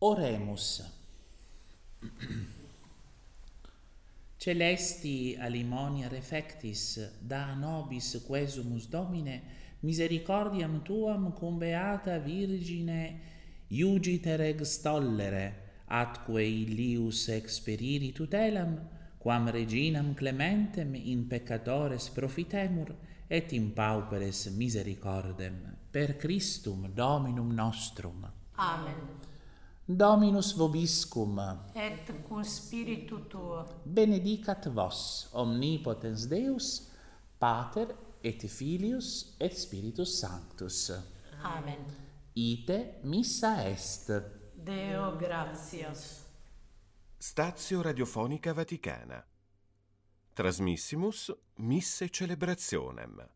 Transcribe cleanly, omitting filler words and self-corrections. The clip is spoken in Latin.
Oremus. Celesti alimonia refectis, da nobis quesumus Domine, misericordiam tuam cum beata Virgine iugiter extollere, atque illius experiri tutelam, quam reginam clementem in peccatores profitemur, et in pauperes misericordem, per Christum Dominum nostrum. Amen. Dominus vobiscum, Et cum spiritu tuo, benedicat vos, omnipotens Deus, Pater et Filius et Spiritus Sanctus. Amen. Ite missa est. Deo gratias. Stazio Radiofonica Vaticana. Trasmissimus Misse Celebrationem.